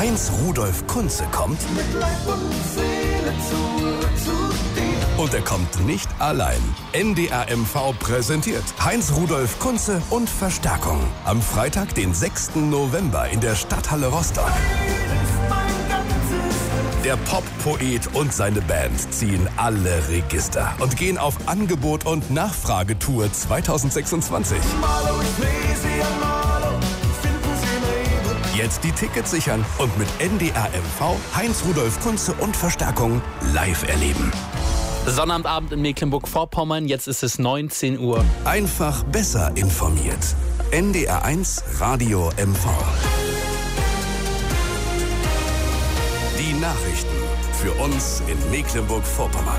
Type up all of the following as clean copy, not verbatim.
Heinz Rudolf Kunze kommt. Mit Leib und Seele zurück zu dir. Und er kommt nicht allein. NDR MV präsentiert Heinz Rudolf Kunze und Verstärkung. Am Freitag, den 6. November in der Stadthalle Rostock. Der Pop-Poet und seine Band ziehen alle Register und gehen auf Angebot- und Nachfragetour 2026. Jetzt die Tickets sichern und mit NDR MV Heinz Rudolf Kunze und Verstärkung live erleben. Sonnabendabend in Mecklenburg-Vorpommern, jetzt ist es 19 Uhr. Einfach besser informiert. NDR 1 Radio MV. Die Nachrichten für uns in Mecklenburg-Vorpommern.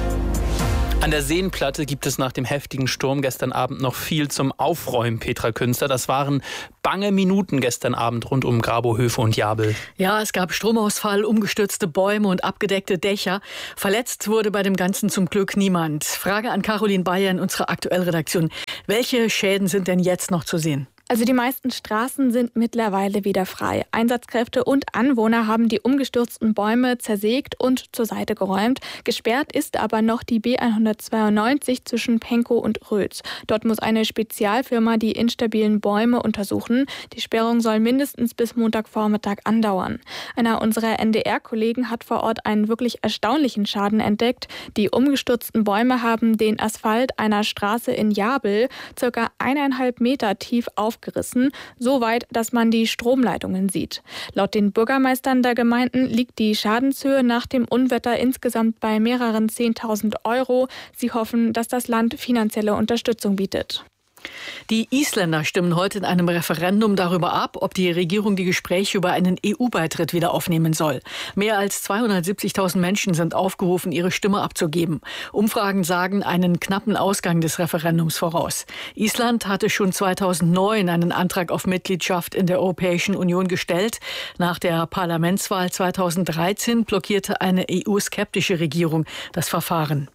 An der Seenplatte gibt es nach dem heftigen Sturm gestern Abend noch viel zum Aufräumen, Petra Künster. Das waren bange Minuten gestern Abend rund um Grabow-Höfe und Jabel. Ja, es gab Stromausfall, umgestürzte Bäume und abgedeckte Dächer. Verletzt wurde bei dem Ganzen zum Glück niemand. Frage an Caroline Bayer in unserer Aktuellredaktion. Welche Schäden sind denn jetzt noch zu sehen? Also die meisten Straßen sind mittlerweile wieder frei. Einsatzkräfte und Anwohner haben die umgestürzten Bäume zersägt und zur Seite geräumt. Gesperrt ist aber noch die B192 zwischen Penkow und Rötz. Dort muss eine Spezialfirma die instabilen Bäume untersuchen. Die Sperrung soll mindestens bis Montagvormittag andauern. Einer unserer NDR-Kollegen hat vor Ort einen wirklich erstaunlichen Schaden entdeckt. Die umgestürzten Bäume haben den Asphalt einer Straße in Jabel ca. 1,5 Meter tief aufgerissen, so weit, dass man die Stromleitungen sieht. Laut den Bürgermeistern der Gemeinden liegt die Schadenshöhe nach dem Unwetter insgesamt bei mehreren 10.000 Euro. Sie hoffen, dass das Land finanzielle Unterstützung bietet. Die Isländer stimmen heute in einem Referendum darüber ab, ob die Regierung die Gespräche über einen EU-Beitritt wieder aufnehmen soll. Mehr als 270.000 Menschen sind aufgerufen, ihre Stimme abzugeben. Umfragen sagen einen knappen Ausgang des Referendums voraus. Island hatte schon 2009 einen Antrag auf Mitgliedschaft in der Europäischen Union gestellt. Nach der Parlamentswahl 2013 blockierte eine EU-skeptische Regierung das Verfahren.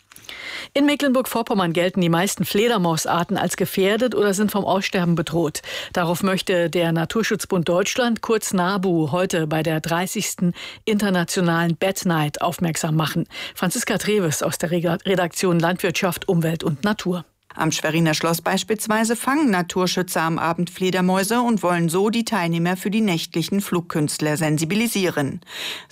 In Mecklenburg-Vorpommern gelten die meisten Fledermausarten als gefährdet oder sind vom Aussterben bedroht. Darauf möchte der Naturschutzbund Deutschland, kurz NABU, heute bei der 30. Internationalen Bat Night aufmerksam machen. Franziska Treves aus der Redaktion Landwirtschaft, Umwelt und Natur. Am Schweriner Schloss beispielsweise fangen Naturschützer am Abend Fledermäuse und wollen so die Teilnehmer für die nächtlichen Flugkünstler sensibilisieren.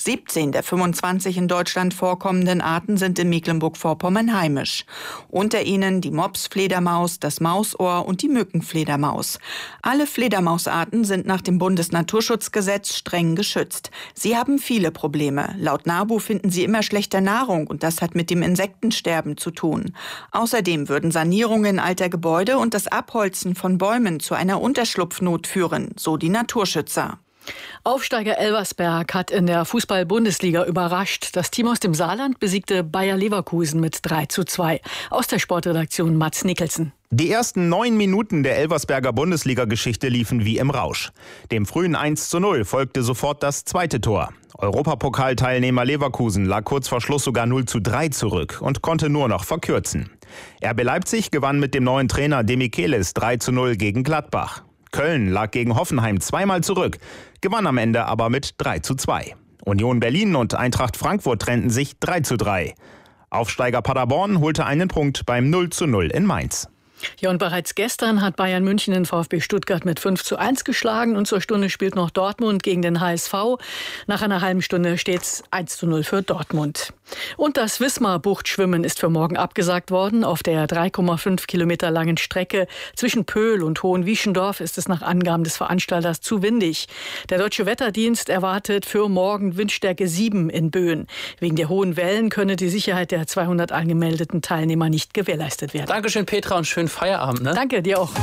17 der 25 in Deutschland vorkommenden Arten sind in Mecklenburg-Vorpommern heimisch. Unter ihnen die Mops-Fledermaus, das Mausohr und die Mückenfledermaus. Alle Fledermausarten sind nach dem Bundesnaturschutzgesetz streng geschützt. Sie haben viele Probleme. Laut NABU finden sie immer schlechter Nahrung und das hat mit dem Insektensterben zu tun. Außerdem würden Sanierungen in alter Gebäude und das Abholzen von Bäumen zu einer Unterschlupfnot führen, so die Naturschützer. Aufsteiger Elversberg hat in der Fußball-Bundesliga überrascht. Das Team aus dem Saarland besiegte Bayer Leverkusen mit 3:2. Aus der Sportredaktion Mats Nicholson. Die ersten 9 Minuten der Elversberger Bundesliga-Geschichte liefen wie im Rausch. Dem frühen 1:0 folgte sofort das zweite Tor. Europapokalteilnehmer Leverkusen lag kurz vor Schluss sogar 0:3 zurück und konnte nur noch verkürzen. RB Leipzig gewann mit dem neuen Trainer Demichelis 3:0 gegen Gladbach. Köln lag gegen Hoffenheim zweimal zurück, gewann am Ende aber mit 3:2. Union Berlin und Eintracht Frankfurt trennten sich 3:3. Aufsteiger Paderborn holte einen Punkt beim 0:0 in Mainz. Ja, und bereits gestern hat Bayern München den VfB Stuttgart mit 5:1 geschlagen und zur Stunde spielt noch Dortmund gegen den HSV. Nach einer halben Stunde steht es 1:0 für Dortmund. Und das Wismar-Buchtschwimmen ist für morgen abgesagt worden. Auf der 3,5 Kilometer langen Strecke zwischen Pöhl und Hohenwieschendorf ist es nach Angaben des Veranstalters zu windig. Der Deutsche Wetterdienst erwartet für morgen Windstärke 7 in Böen. Wegen der hohen Wellen könne die Sicherheit der 200 angemeldeten Teilnehmer nicht gewährleistet werden. Dankeschön, Petra, und schönen Feierabend. Ne? Danke, dir auch.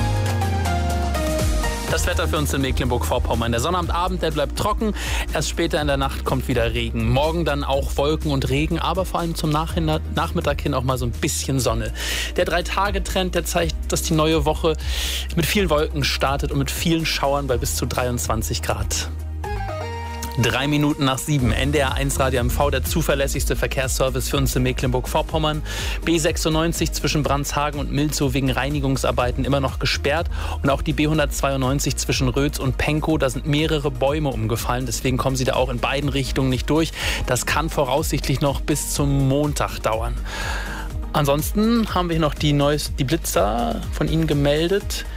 Das Wetter für uns in Mecklenburg-Vorpommern. Der Sonnabendabend, der bleibt trocken. Erst später in der Nacht kommt wieder Regen. Morgen dann auch Wolken und Regen, aber vor allem zum Nachmittag hin auch mal so ein bisschen Sonne. Der 3-Tage-Trend, der zeigt, dass die neue Woche mit vielen Wolken startet und mit vielen Schauern bei bis zu 23 Grad. 3 Minuten nach 7. NDR1 Radio MV, der zuverlässigste Verkehrsservice für uns in Mecklenburg-Vorpommern. B96 zwischen Brandshagen und Milzow wegen Reinigungsarbeiten immer noch gesperrt. Und auch die B192 zwischen Rötz und Penkow, da sind mehrere Bäume umgefallen. Deswegen kommen Sie da auch in beiden Richtungen nicht durch. Das kann voraussichtlich noch bis zum Montag dauern. Ansonsten haben wir hier noch die Blitzer von Ihnen gemeldet.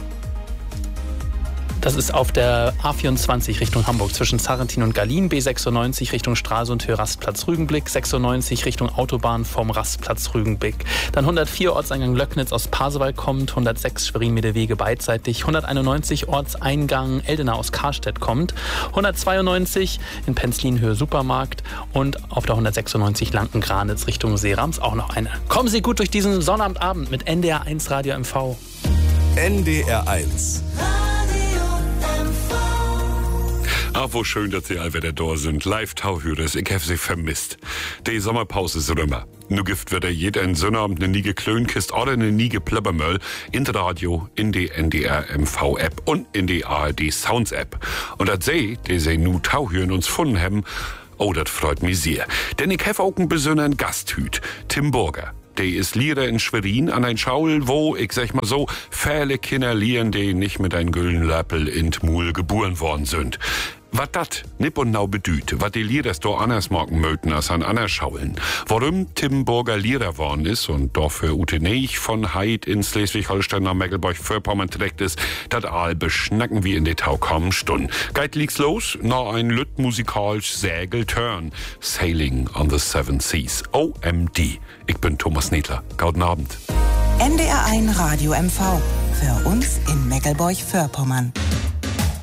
Das ist auf der A24 Richtung Hamburg zwischen Sarrentin und Gallien, B96 Richtung Stralsund Höhe Rastplatz Rügenblick, 96 Richtung Autobahn vom Rastplatz Rügenblick. Dann 104 Ortseingang Löcknitz aus Pasewalk kommt, 106 Schwerin-Medewege beidseitig, 191 Ortseingang Eldenau aus Karstedt kommt, 192 in Penzlin Höhe Supermarkt und auf der 196 Lanken-Granitz Richtung Seerams auch noch eine. Kommen Sie gut durch diesen Sonnabendabend mit NDR1 Radio MV. NDR1. Ach, wo schön, dass Sie all wieder da sind. Live-Tauhörers, ich habe Sie vermisst. Die Sommerpause ist rum. Nu gibt wieder jeder in Sonnabend eine Niege Klönkist oder eine Niege Plöbbermöll in der Radio, in die NDR-MV-App und in die ARD-Sounds-App. Und das die nu Tauhören uns gefunden haben, oh, das freut mich sehr. Denn ich habe auch einen besonderen Gasthüt, Tim Burger. Der ist Lehrer in Schwerin an ein Schaul, wo, ich sag mal so, viele Kinder lehren, die nicht mit einem gülden Lappel in Mul geboren worden sind. Was dat nipp und nau bedüht, was die Lehrers do anders machen möchten als an anderen Schaulen. Warum Tim Burger Lehrer worden ist und dafür Ute Neich von Heid in Schleswig-Holstein nach Mecklenburg-Vorpommern trägt ist, dat all beschnacken wir in die Tau kommen Stunden. Geit liegt's los, noch ein lütt musikalisch Sägelturn. Sailing on the Seven Seas. OMD. Ich bin Thomas Niedler. Guten Abend. NDR1 Radio MV. Für uns in Mecklenburg-Vorpommern.